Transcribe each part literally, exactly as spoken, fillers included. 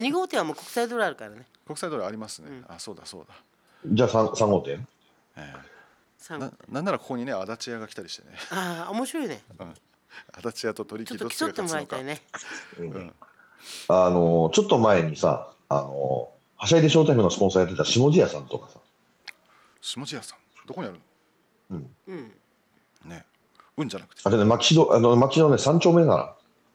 に号店はもう国際通りあるからね。 国際通りありますね、 うん、 あ、そうだそうだ。 じゃあ 3, 3号店、 えー、な, なんならここにね足立屋が来たりしてね。 ああ面白いね、 うん、足立屋と取引どっちが勝つのか。ちょっと競ってもらいたいね、 うん、あのちょっと前にさ、あのはしゃいで招待部のスポンサーやってた下地屋さんとかさ。 下地屋さんどこにあるの？ うんうんね、うんじゃなくて。 あれね、牧戸、あの牧戸のねさん丁目なら。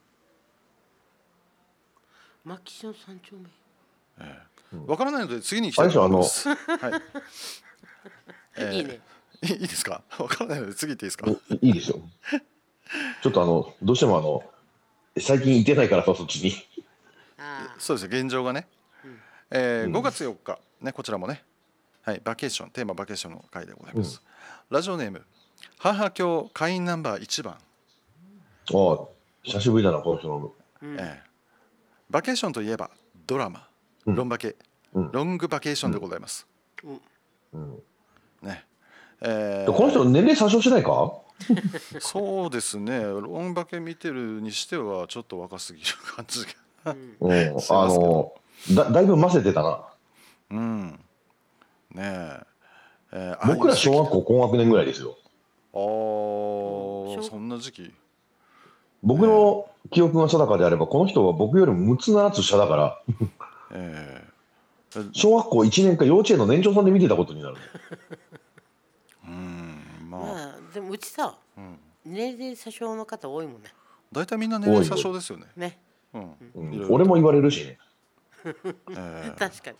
牧戸さん丁目。 ええ、分からないので次に行きたいと思います。はい。 えー、いいね。 いいですか？分からないので次行っていいですか？ いいですよ。ちょっとあのどうしてもあの最近行ってないからさそっちに。 あそうです現状がね。うん、えー、ごがつよっかねこちらもね、はい、バケーションテーマバケーションの回でございます。うん、ラジオネーム母教会員ナンバーいちばん。ああ久しぶりだなこの人の。 うん、えー、バケーションといえばドラマ、うん、ロンバケ、うん、ロングバケーションでございます。うんうんねえー、この人年齢詐称しないか？ そうですねロンバケ見てるにしてはちょっと若すぎる感じが、 うん、あの だ, だいぶませてたな。 うんねええー、僕ら小学校高学年ぐらいですよ。 ああそんな時期。 僕の記憶が定かであればこの人は僕よりもむつなつ下だから、えー、小学校いちねんか幼稚園の年長さんで見てたことになる。 うんまあ、まあ、でもうちさ、うん、年齢詐称の方多いもんね。 大体みんな年齢詐称ですよね。 ね、 うんうん、俺も言われるしね。 えー、確かに。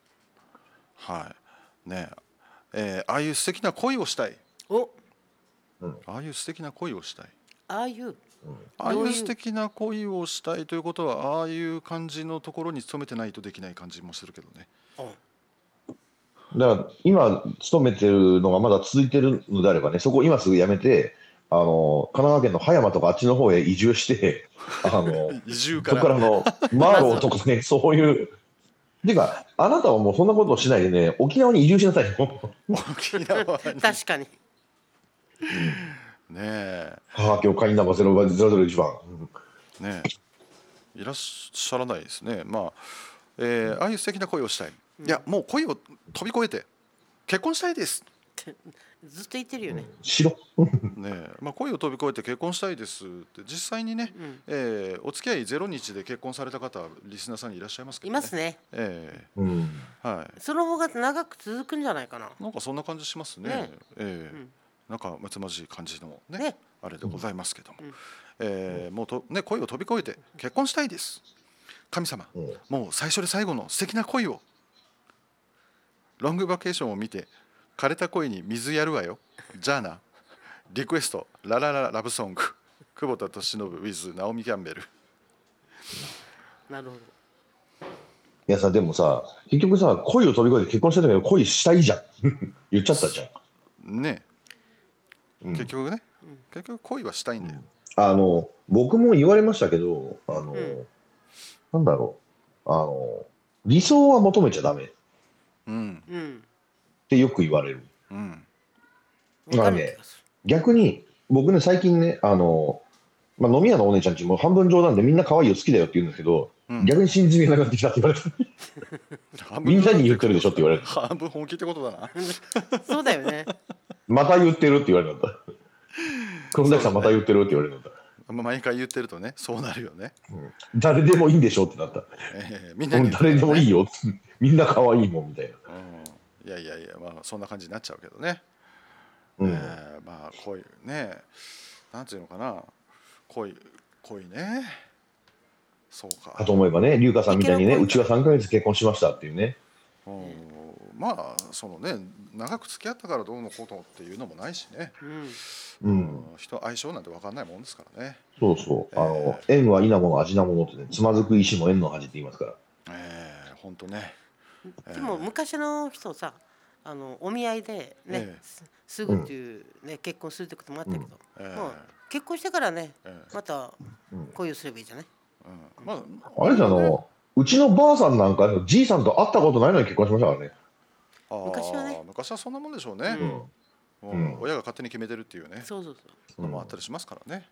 はいねえー、ああいう素敵な恋をしたい。 お、 うん、ああいう素敵な恋をしたい。 ああいう、うん、 ああいう素敵な恋をしたいということはああいう感じのところに勤めてないとできない感じもするけどね。 うん、だから今勤めてるのがまだ続いてるのであればね、そこを今すぐ辞めて、あの神奈川県の葉山とかあっちの方へ移住してあの移住からそこからのマーローとかねそういうていうかあなたはもうそんなことをしないでね沖縄に移住しなさいよ。 沖縄に確かに、 うん、ねえ母教会員ナンバーゼロゼロいちばんねえいらっしゃらないですね。まあ、えー、ああいう素敵な恋をしたい、うん、いやもう恋を飛び越えて結婚したいですずっと言ってるよね。 しろねまあ、恋を飛び越えて結婚したいですって実際にね、うんえー、お付き合いゼロ日で結婚された方リスナーさんにいらっしゃいますけどね。 いますね、 えーうんはい、 その方が長く続くんじゃないかな。 なんかそんな感じしますね。ねえーうん、なんかむつまじい感じの ね, ねあれでございますけども、うんえー、もうと、ね、恋を飛び越えて結婚したいです。神様、うん、もう最初で最後の素敵な恋をロングバケーションを見て枯れた恋に水やるわよ。じゃあな。リクエストララララブソング久保田利伸 with ナオミキャンベル。 なるほど。 いやさでもさ結局さ恋を飛び越えて結婚したんだけど恋したいじゃん言っちゃったじゃんね、うん、結局ね、うん、結局恋はしたいんだよ、 うん、あの僕も言われましたけどあの、うん、なんだろうあの理想は求めちゃダメ、うん、ってよく言われる、うん、だからね逆に僕ね最近ねあの、まあ、飲み屋のお姉ちゃんちも半分冗談でみんな可愛いよ好きだよって言うんですけど、うん、逆に信じみがなくなってきたって言われたみんなに言ってるでしょって言われる。 半分本気ってことだなそうだよねまた言ってるって言われるんだった黒崎さんまた言ってるって言われるんだった、 まあ、毎回言ってるとねそうなるよね、 うん、誰でもいいんでしょってなった、えー、みんなに、ね、誰でもいいよみんな可愛いもんみたいな、 うん、いやいやいやまあそんな感じになっちゃうけどね、うんえー、まあ恋ねなんていうのかな恋恋ねそうかかと思えばね龍華さんみたいにねうちはさんかげつ結婚しましたっていうね、 うん、まあそのね長く付き合ったからどうのことっていうのもないしね、うんうん、人相性なんて分かんないもんですからね。 そうそう、えー、あの縁は稲もの味なものってねつまずく石も縁の恥って言いますから。 ええー、本当ね。 でも昔の人さあのお見合いでね、えー、すぐっていうね、うん、結婚するってこともあったけど、うんえー、もう結婚してからね、えー、また恋をすればいいじゃない、 うんまあ、あれじゃのうちのばあさんなんかじいさんと会ったことないのに結婚しましたからね。 あ昔はね昔はそんなもんでしょうね、うんうん、親が勝手に決めてるっていうねそうそうそうのもあったりしますからね、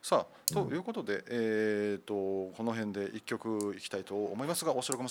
さあということで、えー、とこの辺でいっきょくいきたいと思いますが、お城